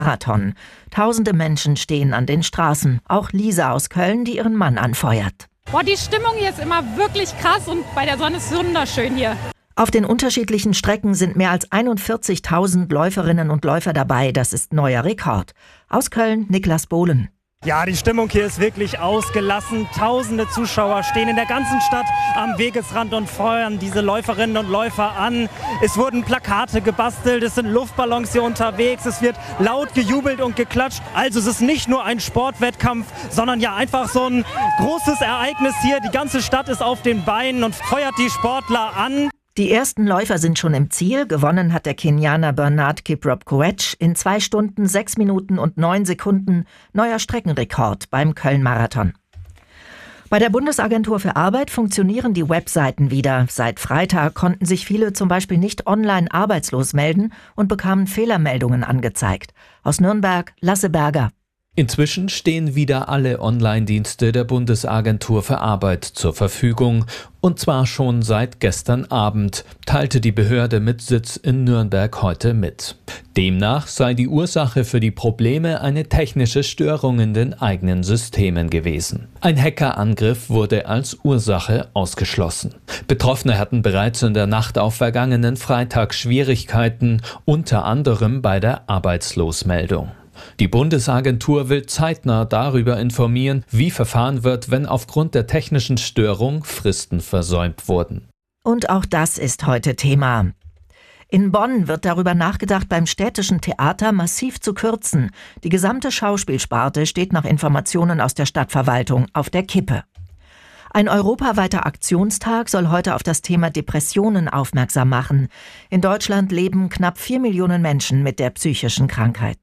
Marathon. Tausende Menschen stehen an den Straßen. Auch Lisa aus Köln, die ihren Mann anfeuert. Boah, die Stimmung hier ist immer wirklich krass und bei der Sonne ist es wunderschön hier. Auf den unterschiedlichen Strecken sind mehr als 41.000 Läuferinnen und Läufer dabei. Das ist neuer Rekord. Aus Köln, Niklas Bohlen. Ja, die Stimmung hier ist wirklich ausgelassen. Tausende Zuschauer stehen in der ganzen Stadt am Wegesrand und feuern diese Läuferinnen und Läufer an. Es wurden Plakate gebastelt, es sind Luftballons hier unterwegs, es wird laut gejubelt und geklatscht. Also es ist nicht nur ein Sportwettkampf, sondern ja einfach so ein großes Ereignis hier. Die ganze Stadt ist auf den Beinen und feuert die Sportler an. Die ersten Läufer sind schon im Ziel. Gewonnen hat der Kenianer Bernard Kiprop Koech in 2 Stunden, 6 Minuten und 9 Sekunden. Neuer Streckenrekord beim Köln-Marathon. Bei der Bundesagentur für Arbeit funktionieren die Webseiten wieder. Seit Freitag konnten sich viele zum Beispiel nicht online arbeitslos melden und bekamen Fehlermeldungen angezeigt. Aus Nürnberg, Lasse Berger. Inzwischen stehen wieder alle Online-Dienste der Bundesagentur für Arbeit zur Verfügung. Und zwar schon seit gestern Abend, teilte die Behörde mit Sitz in Nürnberg heute mit. Demnach sei die Ursache für die Probleme eine technische Störung in den eigenen Systemen gewesen. Ein Hackerangriff wurde als Ursache ausgeschlossen. Betroffene hatten bereits in der Nacht auf vergangenen Freitag Schwierigkeiten, unter anderem bei der Arbeitslosmeldung. Die Bundesagentur will zeitnah darüber informieren, wie verfahren wird, wenn aufgrund der technischen Störung Fristen versäumt wurden. Und auch das ist heute Thema. In Bonn wird darüber nachgedacht, beim Städtischen Theater massiv zu kürzen. Die gesamte Schauspielsparte steht nach Informationen aus der Stadtverwaltung auf der Kippe. Ein europaweiter Aktionstag soll heute auf das Thema Depressionen aufmerksam machen. In Deutschland leben knapp 4 Millionen Menschen mit der psychischen Krankheit.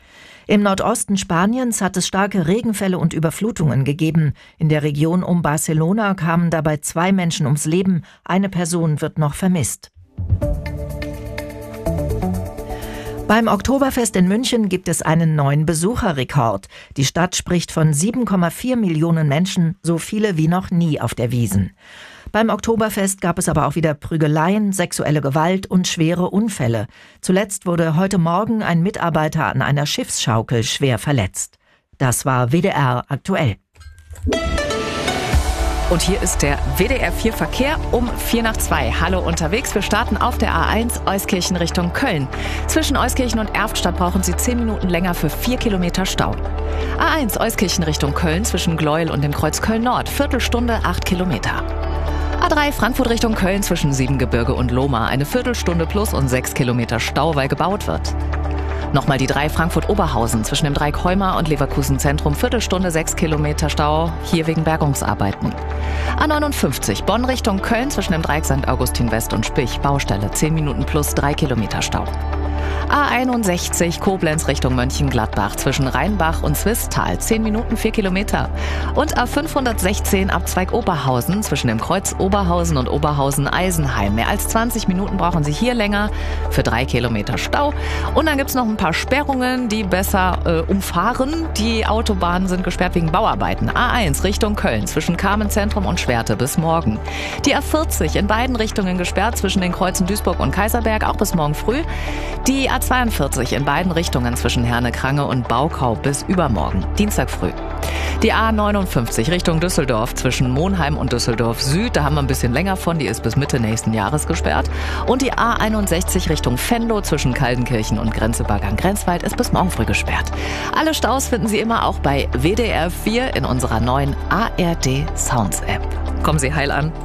Im Nordosten Spaniens hat es starke Regenfälle und Überflutungen gegeben. In der Region um Barcelona kamen dabei 2 Menschen ums Leben. Eine Person wird noch vermisst. Beim Oktoberfest in München gibt es einen neuen Besucherrekord. Die Stadt spricht von 7,4 Millionen Menschen, so viele wie noch nie auf der Wiesn. Beim Oktoberfest gab es aber auch wieder Prügeleien, sexuelle Gewalt und schwere Unfälle. Zuletzt wurde heute Morgen ein Mitarbeiter an einer Schiffsschaukel schwer verletzt. Das war WDR aktuell. Und hier ist der WDR 4 Verkehr um 1:45. Hallo unterwegs. Wir starten auf der A1 Euskirchen Richtung Köln. Zwischen Euskirchen und Erftstadt brauchen Sie 10 Minuten länger für 4 Kilometer Stau. A1 Euskirchen Richtung Köln zwischen Gleuel und dem Kreuz Köln Nord. Viertelstunde 8 Kilometer. A3 Frankfurt Richtung Köln zwischen Siebengebirge und Lohmar. Eine Viertelstunde plus und 6 Kilometer Stau, weil gebaut wird. Nochmal die 3 Frankfurt-Oberhausen zwischen dem Dreieck Heuma und Leverkusen Zentrum. Viertelstunde 6 Kilometer Stau, hier wegen Bergungsarbeiten. A59 Bonn Richtung Köln zwischen dem Dreieck St. Augustin West und Spich. Baustelle 10 Minuten plus 3 Kilometer Stau. A61 Koblenz Richtung Mönchengladbach zwischen Rheinbach und Swisttal 10 Minuten 4 Kilometer. Und A516 Abzweig Oberhausen zwischen dem Kreuz Oberhausen und Oberhausen-Eisenheim. Mehr als 20 Minuten brauchen Sie hier länger für 3 Kilometer Stau. Und dann gibt es noch ein paar Sperrungen, die besser umfahren. Die Autobahnen sind gesperrt wegen Bauarbeiten. A1 Richtung Köln zwischen Carmen-Zentrum und Schwerte bis morgen. Die A40 in beiden Richtungen gesperrt zwischen den Kreuzen Duisburg und Kaiserberg auch bis morgen früh. Die A42 in beiden Richtungen zwischen Herne-Krange und Baukau bis übermorgen, Dienstag früh. Die A59 Richtung Düsseldorf zwischen Monheim und Düsseldorf Süd, da haben wir ein bisschen länger von, die ist bis Mitte nächsten Jahres gesperrt. Und die A61 Richtung Venlo zwischen Kaldenkirchen und Grenzübergang-Grenzweit ist bis morgen früh gesperrt. Alle Staus finden Sie immer auch bei WDR 4 in unserer neuen ARD Sounds App. Kommen Sie heil an.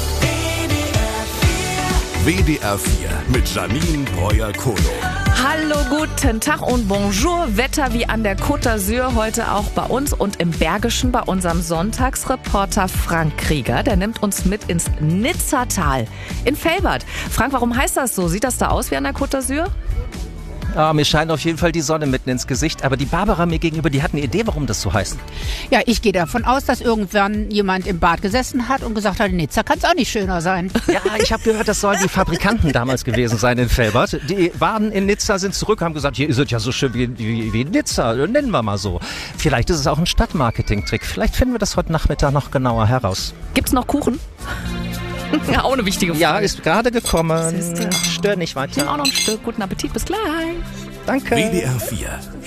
WDR 4 mit Janine Breuer-Kolo. Hallo, guten Tag und bonjour. Wetter wie an der Côte d'Azur heute auch bei uns und im Bergischen bei unserem Sonntagsreporter Frank Krieger. Der nimmt uns mit ins Nizzatal in Velbert. Frank, warum heißt das so? Sieht das da aus wie an der Côte d'Azur? Mir scheint auf jeden Fall die Sonne mitten ins Gesicht. Aber die Barbara mir gegenüber, die hat eine Idee, warum das so heißt. Ja, ich gehe davon aus, dass irgendwann jemand im Bad gesessen hat und gesagt hat, in Nizza kann es auch nicht schöner sein. Ja, ich habe gehört, das sollen die Fabrikanten damals gewesen sein in Velbert. Die waren in Nizza, sind zurück, haben gesagt, hier ist es ja so schön wie Nizza, nennen wir mal so. Vielleicht ist es auch ein Stadtmarketing-Trick. Vielleicht finden wir das heute Nachmittag noch genauer heraus. Gibt's noch Kuchen? Ja, auch eine wichtige Frage. Ja, ist gerade gekommen. Stör nicht weiter. Ich nehme auch noch ein Stück. Guten Appetit, bis gleich. Danke. WDR 4